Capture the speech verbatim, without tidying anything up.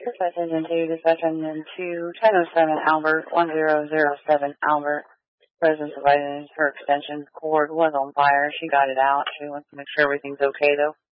Dispatch engine two, dispatch engine two, ten oh seven Albert, one zero zero seven Albert. Resident provided her extension cord was on fire. She got it out. She wants to make sure everything's okay though.